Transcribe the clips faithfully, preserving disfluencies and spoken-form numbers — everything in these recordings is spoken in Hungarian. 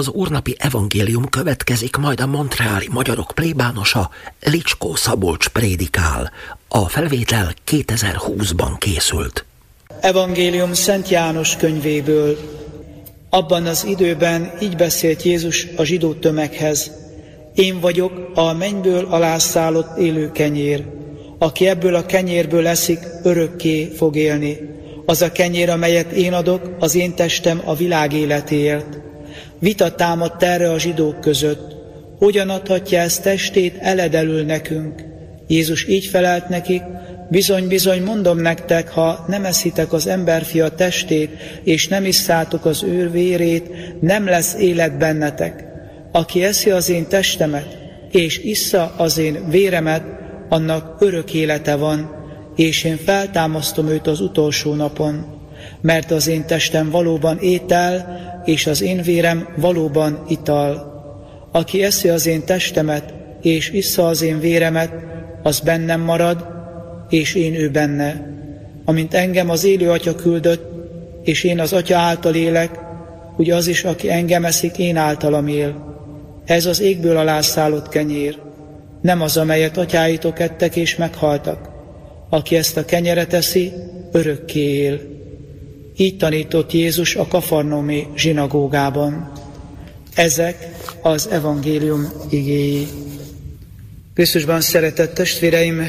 Az úrnapi evangélium következik, majd a montreali magyarok plébánosa Licskó Szabolcs prédikál. A felvétel kétezer-húszban készült. Evangélium Szent János könyvéből. Abban az időben így beszélt Jézus a zsidó tömeghez: Én vagyok a mennyből alászállott élő kenyér. Aki ebből a kenyérből eszik, örökké fog élni. Az a kenyér, amelyet én adok, az én testem a világ életéért. Vita támadt erre a zsidók között. Hogyan adhatja ezt testét eledelül nekünk? Jézus így felelt nekik: Bizony-bizony mondom nektek, ha nem eszitek az emberfia testét, és nem isszátok az ő vérét, nem lesz élet bennetek. Aki eszi az én testemet, és issza az én véremet, annak örök élete van, és én feltámasztom őt az utolsó napon. Mert az én testem valóban étel, és az én vérem valóban ital. Aki eszi az én testemet, és issza az én véremet, az bennem marad, és én ő benne. Amint engem az élő Atya küldött, és én az Atya által élek, úgy az is, aki engem eszik, én általam él. Ez az égből alászállott kenyér, nem az, amelyet atyáitok ettek és meghaltak. Aki ezt a kenyeret eszi, örökké él. Így tanított Jézus a kafarnaumi zsinagógában. Ezek az evangélium igéi. Krisztusban szeretett testvéreim,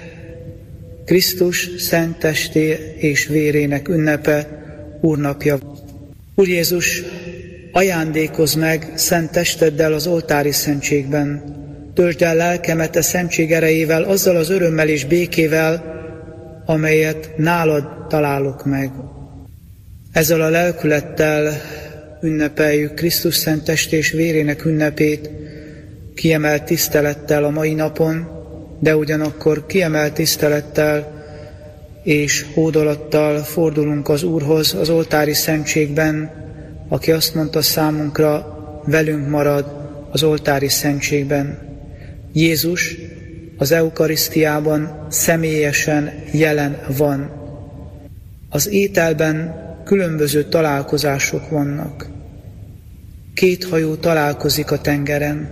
Krisztus szent testé és vérének ünnepe, Úrnapja. Úr Jézus, ajándékozz meg szent testeddel az oltári szentségben. Töltsd el lelkemet a szentség erejével, azzal az örömmel és békével, amelyet nálad találok meg. Ezzel a lelkülettel ünnepeljük Krisztus szent test és vérének ünnepét, kiemelt tisztelettel a mai napon, de ugyanakkor kiemelt tisztelettel és hódolattal fordulunk az Úrhoz az oltári szentségben, aki azt mondta számunkra, velünk marad az oltári szentségben. Jézus az eukarisztiában személyesen jelen van. Az ételben különböző találkozások vannak. Két hajó találkozik a tengeren.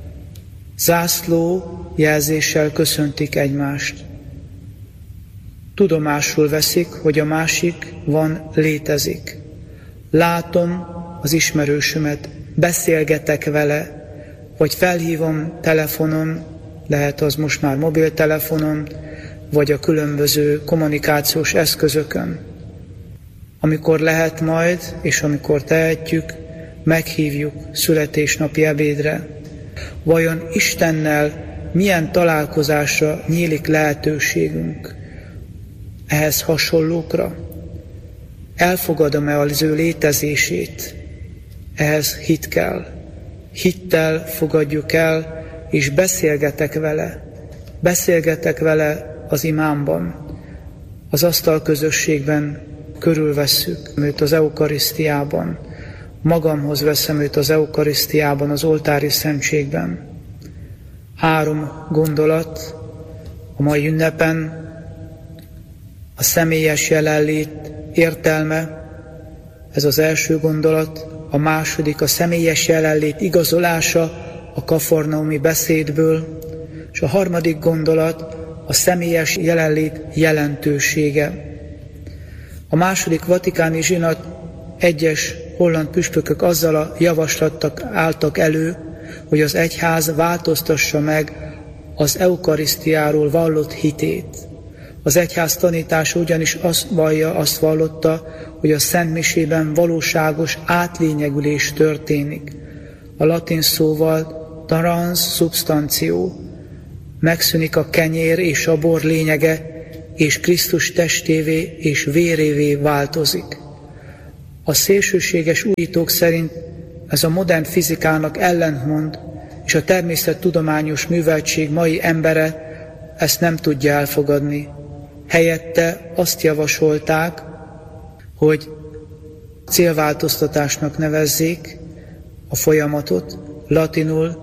Zászló jelzéssel köszöntik egymást. Tudomásul veszik, hogy a másik van, létezik. Látom az ismerősömet, beszélgetek vele, vagy felhívom telefonon, lehet az most már mobiltelefonon, vagy a különböző kommunikációs eszközökön. Amikor lehet majd, és amikor tehetjük, meghívjuk születésnapi ebédre. Vajon Istennel milyen találkozásra nyílik lehetőségünk? Ehhez hasonlókra? Elfogadom-e az ő létezését? Ehhez hit kell. Hittel fogadjuk el, és beszélgetek vele. Beszélgetek vele az imámban. Az asztalközösségben körülvesszük őt az eukarisztiában. Magamhoz veszem őt az eukarisztiában, az oltári szentségben. Három gondolat a mai ünnepen: a személyes jelenlét értelme, ez az első gondolat. A második a személyes jelenlét igazolása a kafarnaumi beszédből, és a harmadik gondolat a személyes jelenlét jelentősége. A második vatikáni zsinat egyes holland püspökök azzal a javaslattak álltak elő, hogy az egyház változtassa meg az eukarisztiáról vallott hitét. Az egyház tanítása ugyanis azt vallja, azt vallotta, hogy a szentmisében valóságos átlényegülés történik. A latin szóval transzubstanció. Megszűnik a kenyér és a bor lényege, és Krisztus testévé és vérévé változik. A szélsőséges újítók szerint ez a modern fizikának ellentmond, és a természettudományos műveltség mai embere ezt nem tudja elfogadni. Helyette azt javasolták, hogy célváltoztatásnak nevezzék a folyamatot, latinul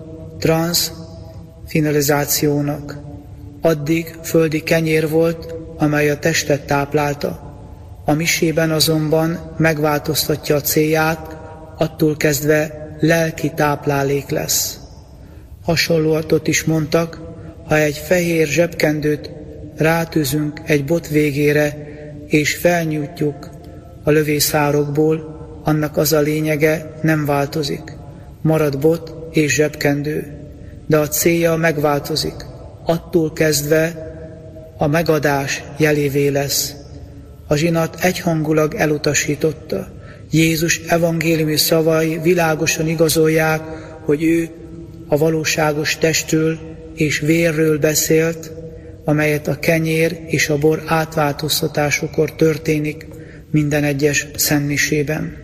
transfinalizációnak. Addig földi kenyér volt, amely a testet táplálta. A misében azonban megváltoztatja a célját, attól kezdve lelki táplálék lesz. Hasonlóatot is mondtak, ha egy fehér zsebkendőt rátűzünk egy bot végére, és felnyújtjuk a lövészárokból, annak az a lényege nem változik. Marad bot és zsebkendő, de a célja megváltozik. Attól kezdve a megadás jelévé lesz. A zsinat egyhangulag elutasította. Jézus evangéliumi szavai világosan igazolják, hogy ő a valóságos testről és vérről beszélt, amelyet a kenyér és a bor átváltoztatásokor történik minden egyes szentmisében.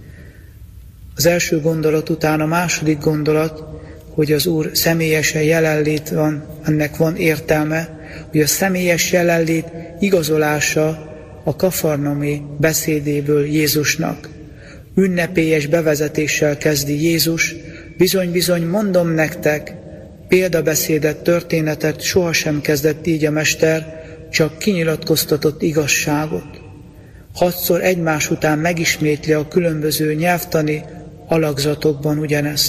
Az első gondolat után a második gondolat, hogy az Úr személyesen jelenlét van, ennek van értelme, hogy a személyes jelenlét igazolása a kafarnaumi beszédéből Jézusnak. Ünnepélyes bevezetéssel kezdi Jézus, bizony-bizony mondom nektek, példabeszédet, történetet sohasem kezdett így a Mester, csak kinyilatkoztatott igazságot. Hatszor egymás után megismétli a különböző nyelvtani alakzatokban ugyanezt.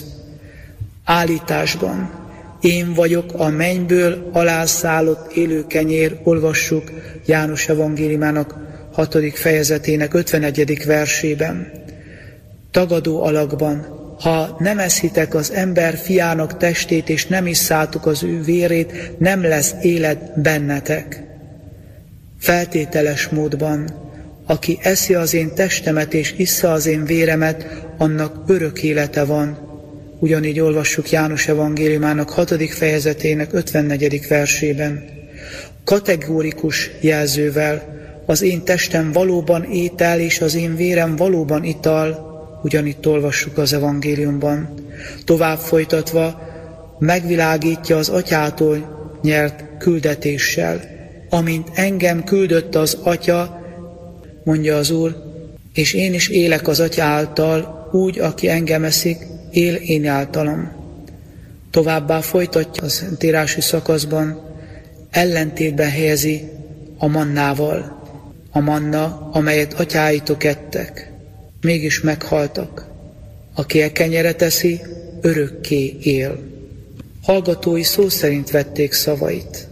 Állításban, én vagyok a mennyből alászállott élő kenyér, olvassuk János evangéliumának hatodik fejezetének ötvenegyedik versében. Tagadó alakban, ha nem eszitek az ember fiának testét, és nem isszátok az ő vérét, nem lesz élet bennetek. Feltételes módban, aki eszi az én testemet, és issza az én véremet, annak örök élete van. Ugyanígy olvassuk János evangéliumának hatodik fejezetének ötvennegyedik versében. Kategórikus jelzővel, az én testem valóban étel, és az én vérem valóban ital, ugyanitt olvassuk az evangéliumban. Tovább folytatva megvilágítja az atyától nyert küldetéssel. Amint engem küldött az atya, mondja az Úr, és én is élek az atya által, úgy, aki engem eszik, él én általam. Továbbá folytatja az szentírási szakaszban, ellentétben helyezi a mannával. A manna, amelyet atyáitok ettek, mégis meghaltak. Aki e kenyeret eszi, örökké él. Hallgatói szó szerint vették szavait.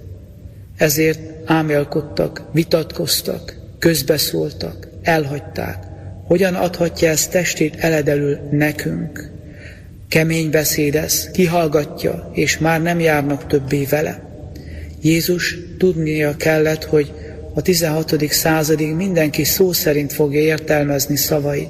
Ezért ámélkodtak, vitatkoztak, közbeszóltak, elhagyták. Hogyan adhatja ezt testét eledelül nekünk? Kemény beszéd ez, kihallgatja, és már nem járnak többé vele. Jézus tudnia kellett, hogy a tizenhatodik századig mindenki szó szerint fogja értelmezni szavait.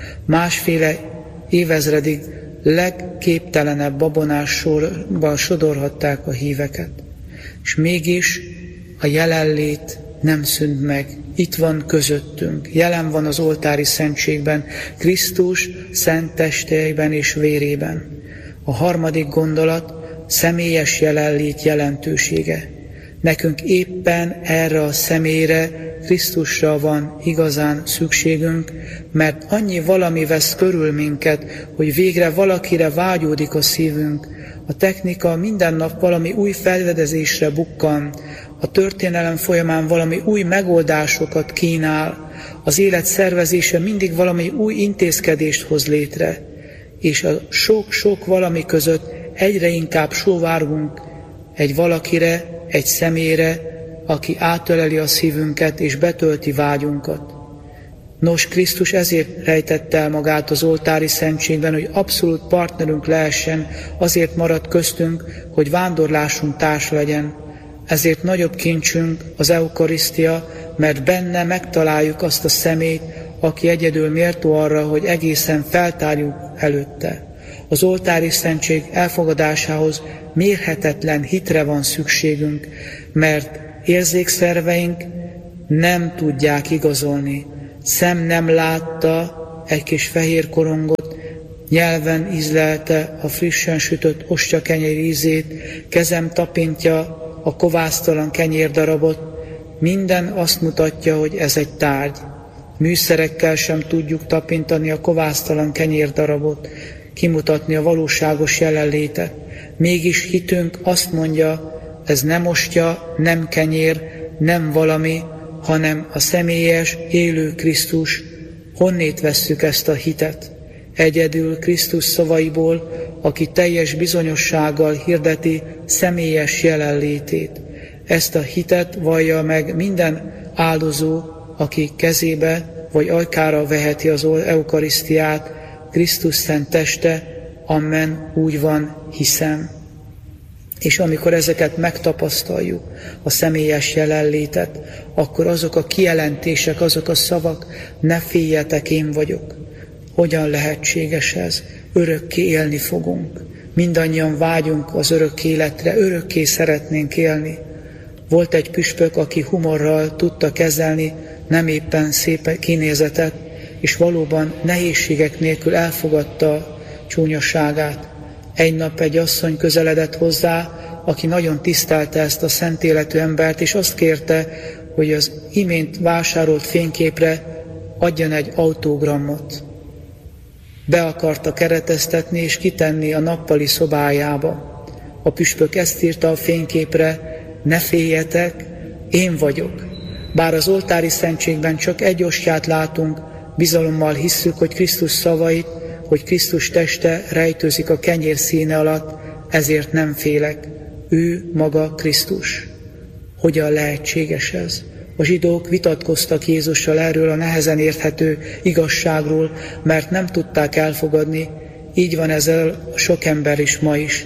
Másféle évezredig legképtelenebb babonás sorban sodorhatták a híveket. És mégis a jelenlét nem szűnt meg. Itt van közöttünk, jelen van az oltári szentségben, Krisztus szent testében és vérében. A harmadik gondolat személyes jelenlét jelentősége. Nekünk éppen erre a személyre, Krisztusra van igazán szükségünk, mert annyi valami vesz körül minket, hogy végre valakire vágyódik a szívünk. A technika minden nap valami új felfedezésre bukkan, a történelem folyamán valami új megoldásokat kínál, az élet szervezése mindig valami új intézkedést hoz létre, és a sok-sok valami között egyre inkább sóvárgunk egy valakire, egy személyre, aki átöleli a szívünket és betölti vágyunkat. Nos, Krisztus ezért rejtette el magát az oltári szentségben, hogy abszolút partnerünk lehessen, azért maradt köztünk, hogy vándorlásunk társ legyen. Ezért nagyobb kincsünk az eukarisztia, mert benne megtaláljuk azt a személyt, aki egyedül méltó arra, hogy egészen feltárjuk előtte. Az oltári szentség elfogadásához mérhetetlen hitre van szükségünk, mert érzékszerveink nem tudják igazolni. Szem nem látta egy kis fehér korongot, nyelven ízlelte a frissen sütött ostyakenyér ízét, kezem tapintja a kovásztalan kenyérdarabot, minden azt mutatja, hogy ez egy tárgy. Műszerekkel sem tudjuk tapintani a kovásztalan kenyérdarabot, kimutatni a valóságos jelenlétet. Mégis hitünk azt mondja, ez nem ostya, nem kenyér, nem valami, hanem a személyes, élő Krisztus. Honnét vesszük ezt a hitet? egyedül Krisztus szavaiból, aki teljes bizonyossággal hirdeti személyes jelenlétét. Ezt a hitet vallja meg minden áldozó, aki kezébe vagy ajkára veheti az eukarisztiát, Krisztus szent teste, amen, úgy van, hiszem. És amikor ezeket megtapasztaljuk, a személyes jelenlétet, akkor azok a kijelentések, azok a szavak, ne féljetek, én vagyok. Hogyan lehetséges ez? Örökké élni fogunk. Mindannyian vágyunk az örök életre, örökké szeretnénk élni. Volt egy püspök, aki humorral tudta kezelni nem éppen szép kinézetet, és valóban nehézségek nélkül elfogadta csúnyaságát. Egy nap egy asszony közeledett hozzá, aki nagyon tisztelte ezt a szent életű embert, és azt kérte, hogy az imént vásárolt fényképre adjon egy autogramot. Be akarta kereteztetni és kitenni a nappali szobájába. A püspök ezt írta a fényképre: ne féljetek, én vagyok. Bár az oltári szentségben csak egy ostját látunk, bizalommal hisszük, hogy Krisztus szavait, hogy Krisztus teste rejtőzik a kenyér színe alatt, ezért nem félek. Ő maga Krisztus. Hogyan lehetséges ez? A zsidók vitatkoztak Jézussal erről a nehezen érthető igazságról, mert nem tudták elfogadni, így van ezzel sok ember is ma is.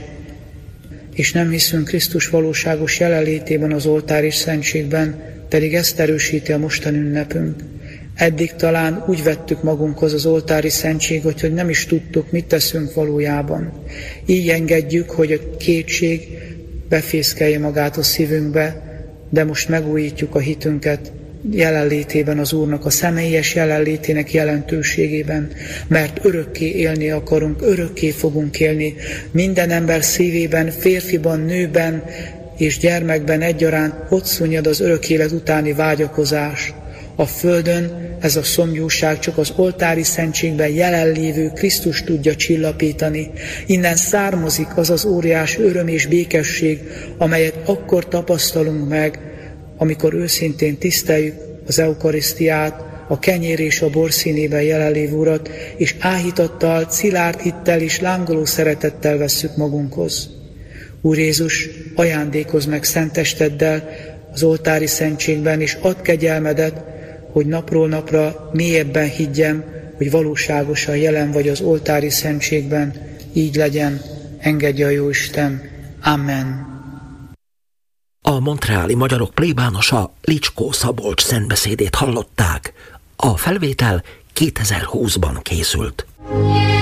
És nem hiszünk Krisztus valóságos jelenlétében az oltári szentségben, pedig ezt erősíti a mostani ünnepünk. Eddig talán úgy vettük magunkhoz az oltári szentségot, hogy nem is tudtuk, mit teszünk valójában. Így engedjük, hogy a kétség befészkelje magát a szívünkbe, de most megújítjuk a hitünket jelenlétében az Úrnak, a személyes jelenlétének jelentőségében, mert örökké élni akarunk, örökké fogunk élni. Minden ember szívében, férfiban, nőben és gyermekben egyaránt ott szunnyad az örök élet utáni vágyakozás. A földön ez a szomjúság csak az oltári szentségben jelenlévő Krisztus tudja csillapítani. Innen származik az az óriás öröm és békesség, amelyet akkor tapasztalunk meg, amikor őszintén tiszteljük az eukarisztiát, a kenyér és a bor színében jelenlévő Urat, és áhítattal, szilárd hittel és lángoló szeretettel vesszük magunkhoz. Úr Jézus, ajándékozz meg szent testeddel az oltári szentségben, és add kegyelmedet, hogy napról napra mélyebben higgyem, hogy valóságosan jelen vagy az oltári szentségben. Így legyen, engedje a Jóisten. Amen. A montreali magyarok plébánosa Licskó Szabolcs szentbeszédét hallották. A felvétel kétezer-húszban készült.